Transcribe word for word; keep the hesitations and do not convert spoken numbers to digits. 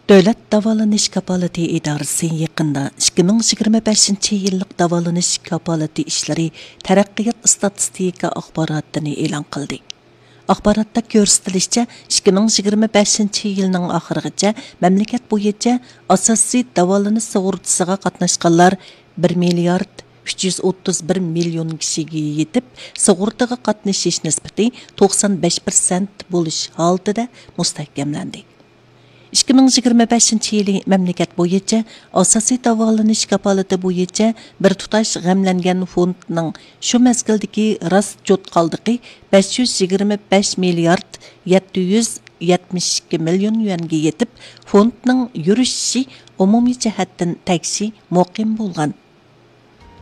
Davlat davolanish kapolati idorasi yaqinda ikki ming yigirma beshinchi yillik davolanish kapolati ishlari taraqqiyot statistika axborotini e'lon qildi. Axborotda ko'rsatilishicha, ikki ming yigirma beshinchi yilning oxirigacha mamlakat bo'yicha asosiy davolanish sug'urtasiga qatnashganlar bir milliard uch yuz o'ttiz bir million kishiga yetib, sug'urtaga qatnashish nisbati to'qson besh foiz bo'lish holatida mustahkamlandi. ikki ming yigirma beshinchi yili mamlakat bo'yicha asosiy davolanish kapolati bo'yicha bir tutash g'amlangan fondning shu mazgildagi rast jo'tqaldigi besh yuz yigirma besh milliard yetti yuz yetmish ikki million yuanga yetib, fondning yurishi umumiy jihatdan tagshi muqim bo'lgan.